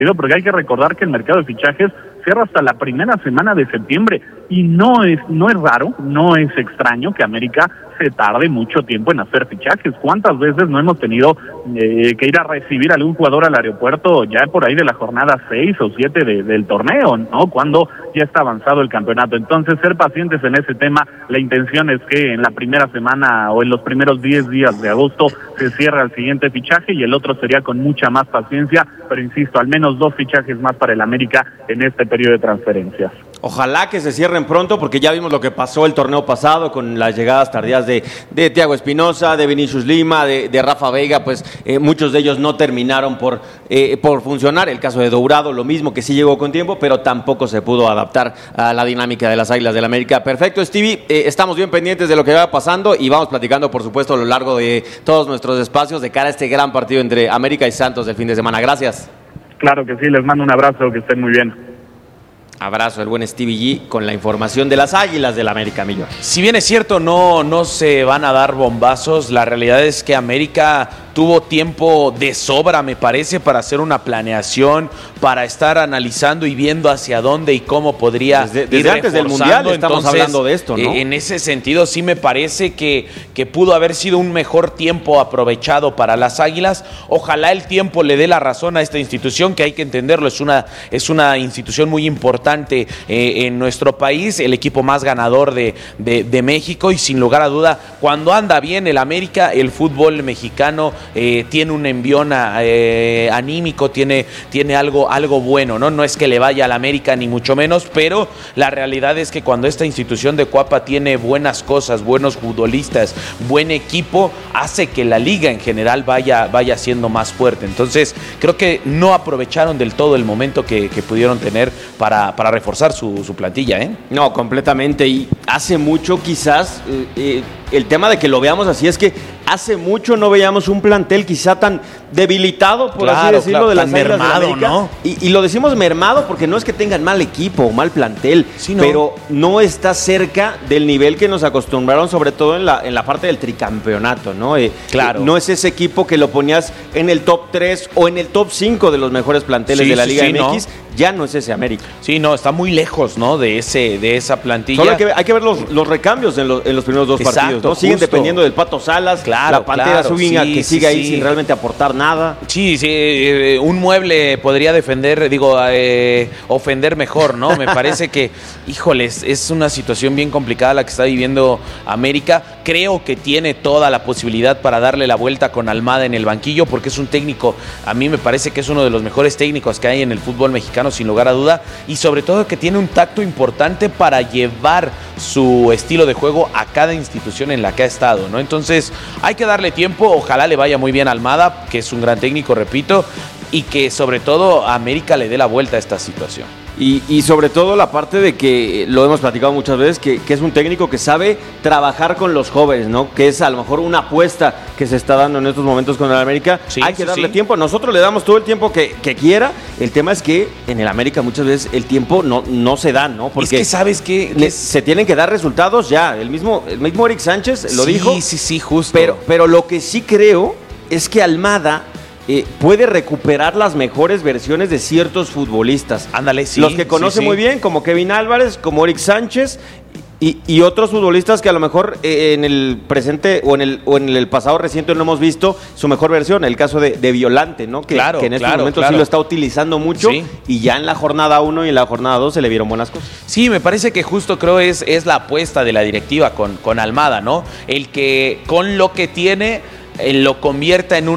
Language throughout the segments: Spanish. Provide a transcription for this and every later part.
porque hay que recordar que el mercado de fichajes cierra hasta la primera semana de septiembre y no es raro, no es extraño que América se tarde mucho tiempo en hacer fichajes. ¿Cuántas veces no hemos tenido que ir a recibir a algún jugador al aeropuerto ya por ahí de la jornada 6 o 7 del torneo, ¿no? Cuando ya está avanzado el campeonato. Entonces, ser pacientes en ese tema. La intención es que en la primera semana o en los primeros 10 días de agosto se cierra el siguiente fichaje y el otro sería con mucha más paciencia, pero insisto, al menos 2 fichajes más para el América en este periodo de transferencias. Ojalá que se cierren pronto, porque ya vimos lo que pasó el torneo pasado con las llegadas tardías de Thiago Espinosa, de Vinicius Lima, de Rafa Veiga, pues muchos de ellos no terminaron por funcionar. El caso de Dourado, lo mismo, que sí llegó con tiempo, pero tampoco se pudo adaptar a la dinámica de las Águilas del América. Perfecto, Stevie, estamos bien pendientes de lo que va pasando y vamos platicando, por supuesto, a lo largo de todos nuestros espacios de cara a este gran partido entre América y Santos del fin de semana. Gracias. Claro que sí, les mando un abrazo, que estén muy bien. Abrazo, el buen Stevie G con la información de las Águilas del América, Millón. Si bien es cierto, no se van a dar bombazos, la realidad es que América tuvo tiempo de sobra, me parece, para hacer una planeación, para estar analizando y viendo hacia dónde y cómo podría desde ir antes del Mundial estamos hablando de esto, ¿no? En ese sentido sí me parece que pudo haber sido un mejor tiempo aprovechado para las Águilas. Ojalá el tiempo le dé la razón a esta institución, que hay que entenderlo, es una institución muy importante en nuestro país, el equipo más ganador de México, y sin lugar a duda, cuando anda bien el América, el fútbol mexicano tiene un envión anímico, tiene algo bueno, ¿no? No es que le vaya al América ni mucho menos, pero la realidad es que cuando esta institución de Cuapa tiene buenas cosas, buenos futbolistas, buen equipo, hace que la liga en general vaya siendo más fuerte. Entonces, creo que no aprovecharon del todo el momento que pudieron tener para reforzar su plantilla, ¿eh? No, completamente, y hace mucho quizás el tema de que lo veamos así es que hace mucho no veíamos un plantel quizá tan debilitado, por así decirlo, de las Águilas del América, ¿no? Y lo decimos mermado porque no es que tengan mal equipo o mal plantel, sí, no, pero no está cerca del nivel que nos acostumbraron, sobre todo en la parte del tricampeonato, ¿no? Claro. No es ese equipo que lo ponías en el top 3 o en el top 5 de los mejores planteles de la Liga MX, ¿no? Ya no es ese América. Sí, no, está muy lejos, ¿no? De esa plantilla. Solo hay que ver los recambios en los primeros 2 partidos, ¿no? Siguen dependiendo del Pato Salas, la Pantera Zúñiga, que sigue ahí sin realmente aportar nada. Sí, un mueble podría ofender mejor, ¿no? Me parece que, híjoles, es una situación bien complicada la que está viviendo América. Creo que tiene toda la posibilidad para darle la vuelta con Almada en el banquillo, porque es un técnico, a mí me parece que es uno de los mejores técnicos que hay en el fútbol mexicano, sin lugar a duda, y sobre todo que tiene un tacto importante para llevar su estilo de juego a cada institución en la que ha estado, ¿no? Entonces, hay que darle tiempo, ojalá le vaya muy bien a Almada, que es un gran técnico, repito, y que sobre todo a América le dé la vuelta a esta situación. Y sobre todo la parte de que lo hemos platicado muchas veces, que es un técnico que sabe trabajar con los jóvenes, ¿no? Que es a lo mejor una apuesta que se está dando en estos momentos con el América. Sí, hay que darle tiempo. Nosotros le damos todo el tiempo que quiera. El tema es que en el América muchas veces el tiempo no se da, ¿no? Porque es que sabes que se tienen que dar resultados ya. El mismo Eric Sánchez lo dijo. Sí, justo. Pero lo que sí creo es que Almada puede recuperar las mejores versiones de ciertos futbolistas. Ándale, sí. Los que conoce muy bien, como Kevin Álvarez, como Eric Sánchez y otros futbolistas que a lo mejor en el presente o en el pasado reciente no hemos visto su mejor versión. El caso de Violante, ¿no? Que en estos momentos sí lo está utilizando mucho, y ya en la jornada 1 y en la jornada 2 se le vieron buenas cosas. Sí, me parece que justo creo es la apuesta de la directiva con Almada, ¿no? El que con lo que tiene lo convierta en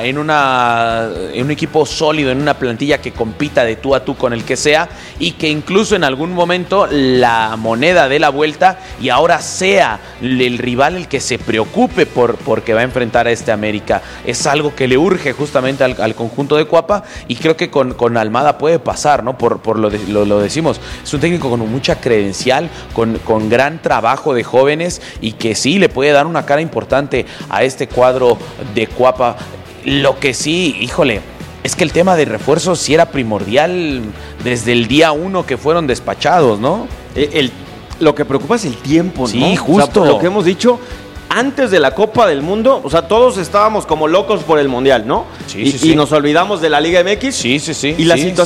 un equipo sólido, en una plantilla que compita de tú a tú con el que sea, y que incluso en algún momento la moneda dé la vuelta y ahora sea el rival el que se preocupe porque va a enfrentar a este América. Es algo que le urge justamente al conjunto de Cuapa, y creo que con Almada puede pasar, ¿no? Lo decimos, es un técnico con mucha credencial, con gran trabajo de jóvenes, y que sí le puede dar una cara importante a este cuadro de Cuapa. Lo que sí, híjole, es que el tema de refuerzos sí era primordial desde el día 1 que fueron despachados, ¿no? Lo que preocupa es el tiempo, ¿no? Sí, justo. O sea, lo que hemos dicho, antes de la Copa del Mundo, o sea, todos estábamos como locos por el Mundial, ¿no? Sí. Y nos olvidamos de la Liga MX. Sí. Y la sí, situación